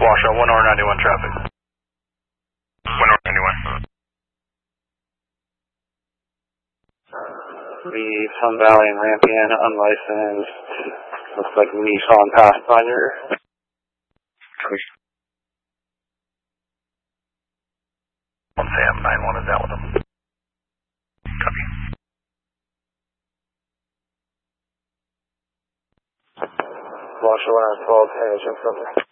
Washoe, 1R91 traffic. 1R91. The Sun Valley and Rampion unlicensed. Looks like Nissan Pathfinder. One Sam, 9-1 is out with him. Copy. Washoe 112, hey, jump over.